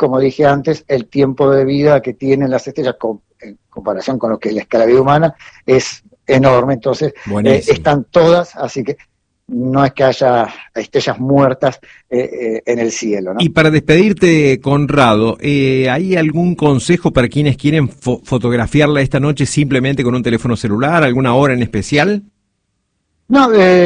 como dije antes, el tiempo de vida que tienen las estrellas en comparación con lo que es la escala de vida humana es enorme, entonces están todas, así que no es que haya estrellas muertas en el cielo, ¿no? Y para despedirte, Conrado, ¿hay algún consejo para quienes quieren fotografiarla esta noche simplemente con un teléfono celular, alguna hora en especial? No,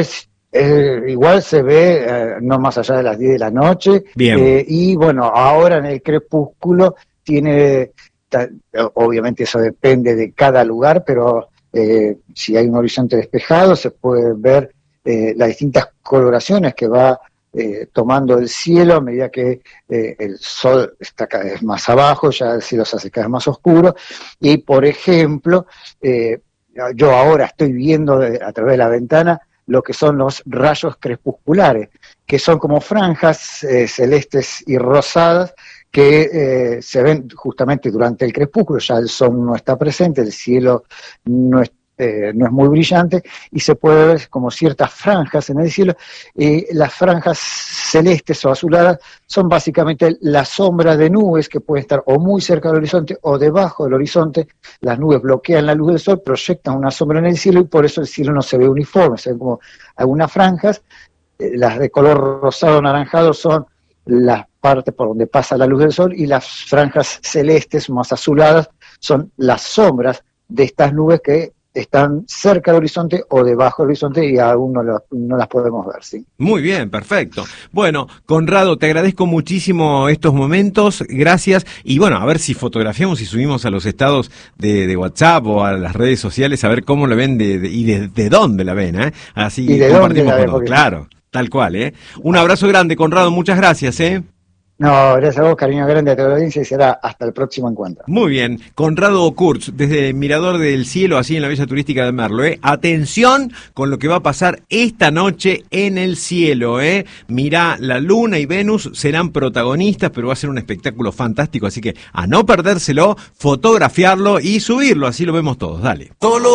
igual se ve no más allá de las 10 de la noche. Bien. Y bueno, ahora en el crepúsculo tiene, obviamente eso depende de cada lugar, pero si hay un horizonte despejado se puede ver las distintas coloraciones que va tomando el cielo a medida que el sol está cada vez más abajo, ya el cielo se hace cada vez más oscuro. Y por ejemplo, yo ahora estoy viendo a través de la ventana lo que son los rayos crepusculares, que son como franjas celestes y rosadas que se ven justamente durante el crepúsculo. Ya el sol no está presente, el cielo no es muy brillante, y se puede ver como ciertas franjas en el cielo. Las franjas celestes o azuladas son básicamente la sombra de nubes que pueden estar o muy cerca del horizonte o debajo del horizonte. Las nubes bloquean la luz del sol, proyectan una sombra en el cielo y por eso el cielo no se ve uniforme, se ven como algunas franjas. Las de color rosado anaranjado son las partes por donde pasa la luz del sol, y las franjas celestes más azuladas son las sombras de estas nubes que están cerca del horizonte o debajo del horizonte y aún no las podemos ver, ¿sí? Muy bien, perfecto. Bueno, Conrado, te agradezco muchísimo estos momentos, gracias, y bueno, a ver si fotografiamos y subimos a los estados de WhatsApp o a las redes sociales a ver cómo la ven y de dónde la ven, ¿eh? Así ¿Y de compartimos dónde la ven? con claro, tal cual, ¿eh? Un abrazo grande, Conrado, muchas gracias, ¿eh? No, gracias a vos, cariño grande a toda la audiencia, y será hasta el próximo encuentro. Muy bien, Conrado Kurz, desde Mirador del Cielo, así en la Villa Turística de Merlo, ¿eh? Atención con lo que va a pasar esta noche en el cielo, ¿eh? Mirá, la Luna y Venus serán protagonistas, pero va a ser un espectáculo fantástico, así que a no perdérselo, fotografiarlo y subirlo, así lo vemos todos, dale. Solo